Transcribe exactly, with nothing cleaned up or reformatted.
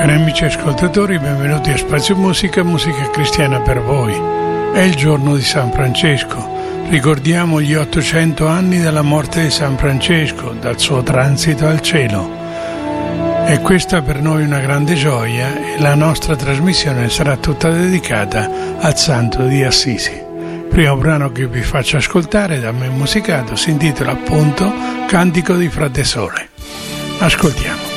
Cari amici ascoltatori, benvenuti a Spazio Musica, musica cristiana per voi. È il giorno di San Francesco. Ricordiamo gli ottocento anni dalla morte di San Francesco, dal suo transito al cielo. E questa per noi è una grande gioia e la nostra trasmissione sarà tutta dedicata al Santo di Assisi. Il primo brano che vi faccio ascoltare da me musicato si intitola appunto Cantico di Frate Sole. Ascoltiamo.